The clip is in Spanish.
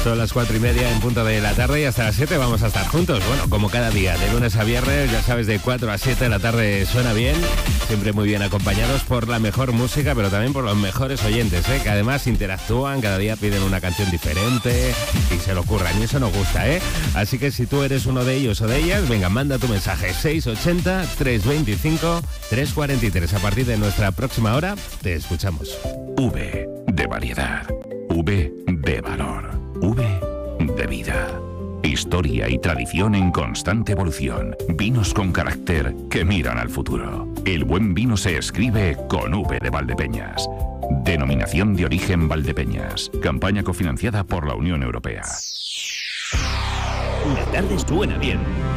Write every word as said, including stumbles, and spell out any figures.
Son las cuatro y media en punto de la tarde y hasta las siete vamos a estar juntos. Bueno, como cada día, de lunes a viernes, ya sabes, de cuatro a siete de la tarde suena bien. Siempre muy bien acompañados por la mejor música, pero también por los mejores oyentes, ¿eh? Que además interactúan, cada día piden una canción diferente y se lo ocurran. Y eso nos gusta, ¿eh? Así que si tú eres uno de ellos o de ellas, venga, manda tu mensaje seis ochenta, trescientos veinticinco, trescientos cuarenta y tres. A partir de nuestra próxima hora, te escuchamos. V de variedad. V de valor. V de vida. Historia y tradición en constante evolución. Vinos con carácter que miran al futuro. El buen vino se escribe con V de Valdepeñas. Denominación de origen Valdepeñas. Campaña cofinanciada por la Unión Europea. La tarde suena bien